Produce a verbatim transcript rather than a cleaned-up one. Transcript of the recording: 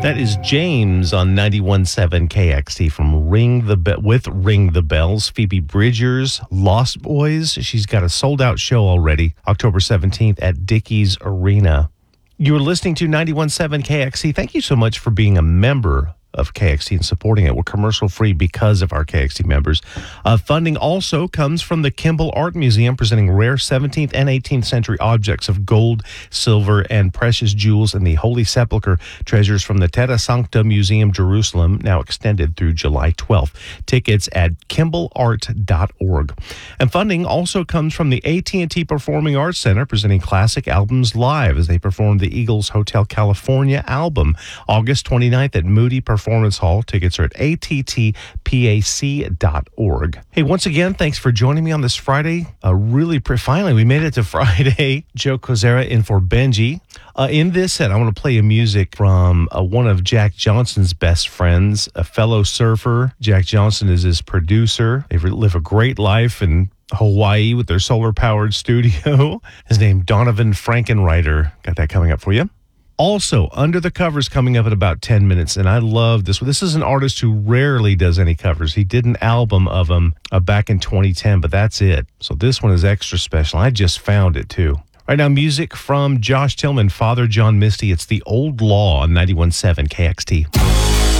That is James on ninety-one point seven K X T from Ring the Be- with Ring the Bells. Phoebe Bridgers, Lost Boys. She's got a sold-out show already, October seventeenth at Dickies Arena. You're listening to ninety-one point seven K X T. Thank you so much for being a member of K X T and supporting it. We're commercial free because of our K X T members. Uh, funding also comes from the Kimball Art Museum, presenting rare seventeenth and eighteenth century objects of gold, silver, and precious jewels in the Holy Sepulchre treasures from the Terra Sancta Museum, Jerusalem, now extended through July twelfth. Tickets at kimball art dot org. And funding also comes from the A T and T Performing Arts Center, presenting classic albums live as they perform the Eagles Hotel California album August twenty-ninth at Moody Performance Hall. Tickets are at A T T pac dot org. Hey, once again, thanks for joining me on this Friday. Uh, really, pre- finally, we made it to Friday. Joe Kozera in for Benji. Uh, in this set, I want to play you music from uh, one of Jack Johnson's best friends, a fellow surfer. Jack Johnson is his producer. They live a great life in Hawaii with their solar-powered studio. His name, Donovan Frankenreiter. Got that coming up for you. Also, Under the Covers coming up in about ten minutes, and I love this. This is an artist who rarely does any covers. He did an album of them uh, back in twenty ten, but that's it. So this one is extra special. I just found it, too. Right now, music from Josh Tillman, Father John Misty. It's The Old Law on ninety-one point seven K X T.